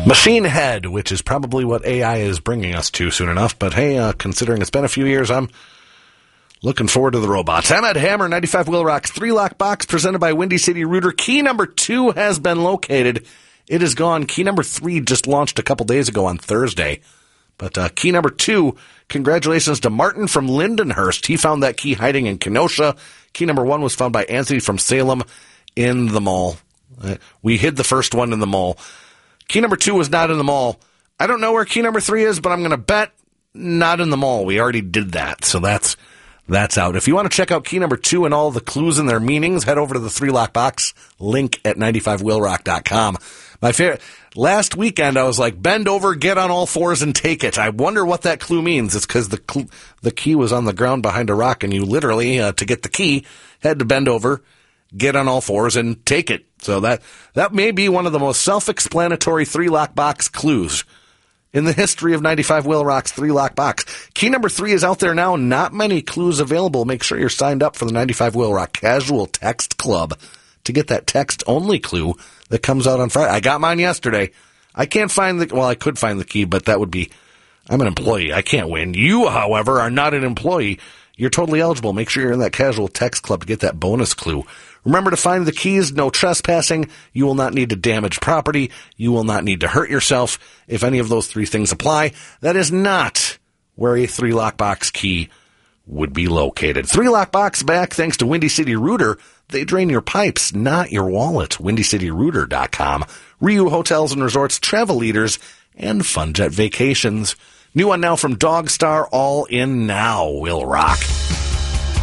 Machine Head, which is probably what AI is bringing us to soon enough. But hey, considering it's been a few years, I'm looking forward to the robots. I'm Ed Hammer, 95 Wheel Rock's 3-Lock Box presented by Windy City Rooter. Key number 2 has been located. It is gone. Key number 3 just launched a couple days ago on Thursday. But key number 2, congratulations to Martin from Lindenhurst. He found that key hiding in Kenosha. Key number 1 was found by Anthony from Salem in the mall. We hid the first one in the mall. Key number 2 was not in the mall. I don't know where key number 3 is, but I'm going to bet not in the mall. We already did that, so that's out. If you want to check out key number 2 and all the clues and their meanings, head over to the 3-Lock Box link at 95wheelrock.com. My favorite, last weekend I was like, bend over, get on all fours, and take it. I wonder what that clue means. It's because the key was on the ground behind a rock, and you literally, to get the key, had to bend over, get on all fours, and take it. So that may be one of the most self-explanatory 3-Lock Box clues in the history of 95 Wheel Rock's 3-Lock Box. Key number 3 is out there now. Not many clues available. Make sure you're signed up for the 95 Wheel Rock Casual Text Club to get that text-only clue that comes out on Friday. I got mine yesterday. I can't find I could find the key, but that would be, I'm an employee. I can't win. You, however, are not an employee. You're totally eligible. Make sure you're in that Casual Text Club to get that bonus clue. Remember to find the keys, no trespassing. You will not need to damage property. You will not need to hurt yourself. If any of those 3 things apply, that is not where a 3-Lock Box key would be located. 3-Lock Box back thanks to Windy City Rooter. They drain your pipes, not your wallet. WindyCityRooter.com. Ryu Hotels and Resorts, Travel Leaders, and Funjet Vacations. New one now from Dogstar, All In Now will rock.